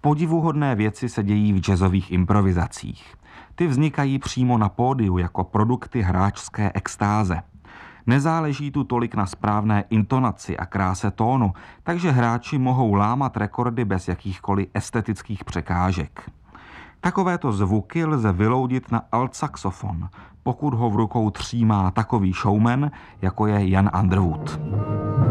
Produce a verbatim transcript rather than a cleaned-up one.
Podivuhodné věci se dějí v jazzových improvizacích. Ty vznikají přímo na pódiu jako produkty hráčské extáze. Nezáleží tu tolik na správné intonaci a kráse tónu, takže hráči mohou lámat rekordy bez jakýchkoliv estetických překážek. Takovéto zvuky lze vyloudit na altsaxofon, pokud ho v rukou třímá takový showman, jako je Jan Underwood.